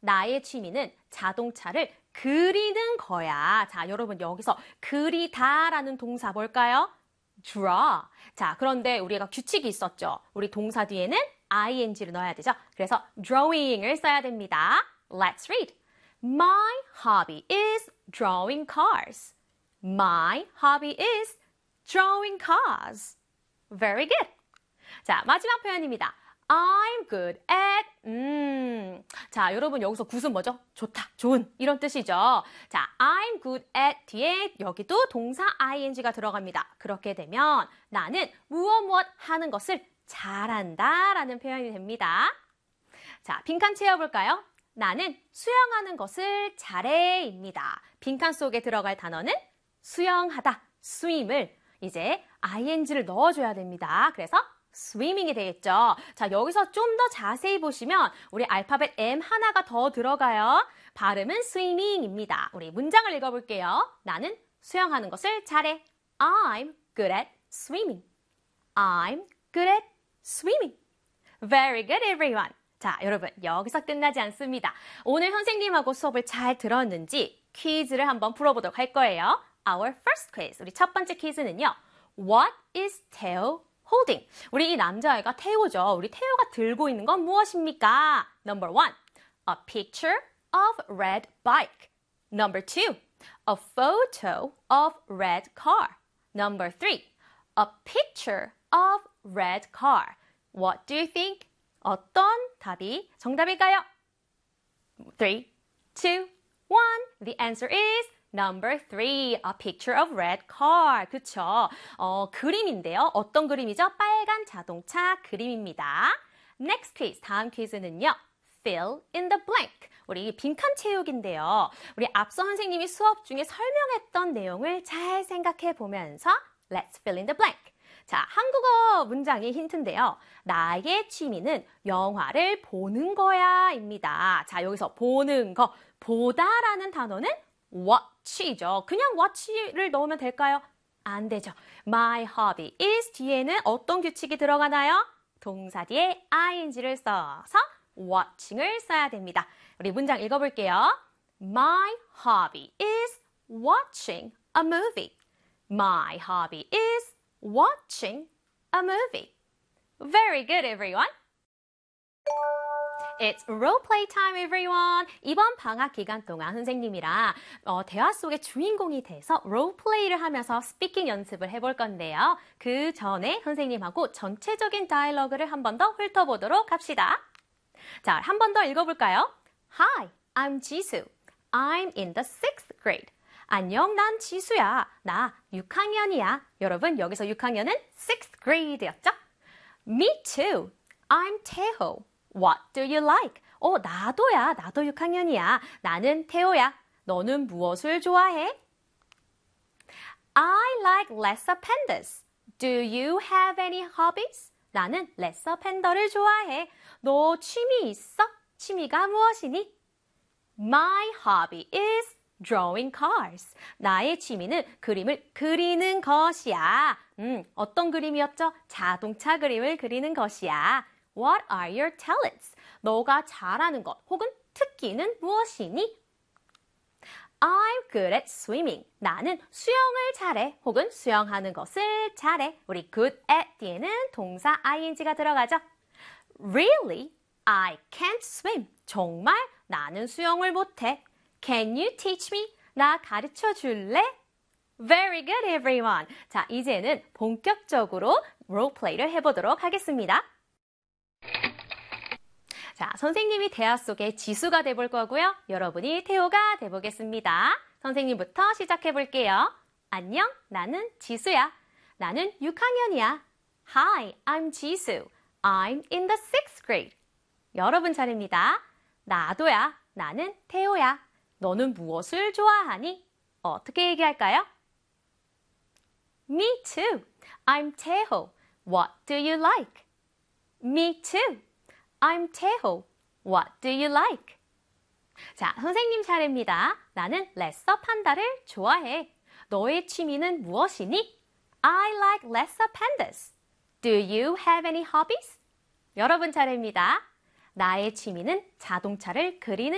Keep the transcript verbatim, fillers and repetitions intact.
나의 취미는 자동차를 그리는 거야. 자, 여러분 여기서 그리다라는 동사 뭘까요? draw. 자, 그런데 우리가 규칙이 있었죠. 우리 동사 뒤에는 ing를 넣어야 되죠. 그래서 drawing을 써야 됩니다. Let's read. My hobby is drawing cars. My hobby is drawing cars. Very good. 자, 마지막 표현입니다. I'm good at, 음. 자, 여러분 여기서 굿은 뭐죠? 좋다, 좋은, 이런 뜻이죠. 자, I'm good at 뒤에 여기도 동사 ing가 들어갑니다. 그렇게 되면 나는 무엇 무엇 하는 것을 잘한다 라는 표현이 됩니다. 자, 빈칸 채워볼까요? 나는 수영하는 것을 잘해 입니다. 빈칸 속에 들어갈 단어는 수영하다, swim을 이제 ing를 넣어줘야 됩니다. 그래서 swimming이 되겠죠. 자, 여기서 좀 더 자세히 보시면 우리 알파벳 M 하나가 더 들어가요. 발음은 swimming입니다. 우리 문장을 읽어볼게요. 나는 수영하는 것을 잘해. I'm good at swimming. I'm good at swimming. Very good, everyone. 자, 여러분 여기서 끝나지 않습니다. 오늘 선생님하고 수업을 잘 들었는지 퀴즈를 한번 풀어보도록 할 거예요. Our first quiz. 우리 첫 번째 퀴즈는요. What is Theo holding? 우리 이 남자아이가 태호죠. 우리 태호가 들고 있는 건 무엇입니까? Number one, a picture of red bike. Number two, a photo of red car. Number three, a picture of red car. What do you think? 어떤 답이 정답일까요? Three, two, one. The answer is Number three, a picture of red car. 그쵸? 어, 그림인데요. 어떤 그림이죠? 빨간 자동차 그림입니다. Next quiz, 다음 퀴즈는요. Fill in the blank. 우리 빈칸 채우기인데요. 우리 앞서 선생님이 수업 중에 설명했던 내용을 잘 생각해 보면서 Let's fill in the blank. 자, 한국어 문장의 힌트인데요. 나의 취미는 영화를 보는 거야 입니다. 자, 여기서 보는 거, 보다라는 단어는 watch죠. 그냥 watch를 넣으면 될까요? 안 되죠. My hobby is 뒤에는 어떤 규칙이 들어가나요? 동사 뒤에 ing를 써서 watching을 써야 됩니다. 우리 문장 읽어볼게요. My hobby is watching a movie. My hobby is watching a movie. Very good, everyone. It's role play time, everyone. 이번 방학 기간 동안 선생님이랑 어, 대화 속의 주인공이 돼서 role play를 하면서 스피킹 연습을 해볼 건데요. 그 전에 선생님하고 전체적인 다이alo그를 한 번 더 훑어보도록 합시다. 자, 한 번 더 읽어볼까요? Hi, I'm 지수. I'm in the sixth grade. 안녕, 난 지수야. 나 육 학년이야. 여러분, 여기서 육 학년은 sixth grade였죠? Me too. I'm 태호. What do you like? 어, 나도야. 나도 육 학년이야. 나는 태호야. 너는 무엇을 좋아해? I like lesser pandas. Do you have any hobbies? 나는 레서 팬더를 좋아해. 너 취미 있어? 취미가 무엇이니? My hobby is drawing cars. 나의 취미는 그림을 그리는 것이야. 음, 어떤 그림이었죠? 자동차 그림을 그리는 것이야. What are your talents? 너가 잘하는 것 혹은 특기는 무엇이니? I'm good at swimming. 나는 수영을 잘해 혹은 수영하는 것을 잘해. 우리 good at 뒤에는 동사 ing가 들어가죠. Really? I can't swim. 정말? 나는 수영을 못해. Can you teach me? 나 가르쳐 줄래? Very good, everyone. 자, 이제는 본격적으로 롤플레이를 해보도록 하겠습니다. 자, 선생님이 대화 속의 지수가 돼볼 거고요. 여러분이 태호가 돼보겠습니다. 선생님부터 시작해 볼게요. 안녕, 나는 지수야. 나는 육 학년이야. Hi, I'm 지수. I'm in the sixth grade. 여러분 차례입니다. 나도야. 나는 태호야. 너는 무엇을 좋아하니? 어떻게 얘기할까요? Me too. I'm 태호. What do you like? Me too. I'm 태호. What do you like? 자, 선생님 차례입니다. 나는 레서 판다를 좋아해. 너의 취미는 무엇이니? I like lesser pandas. Do you have any hobbies? 여러분 차례입니다. 나의 취미는 자동차를 그리는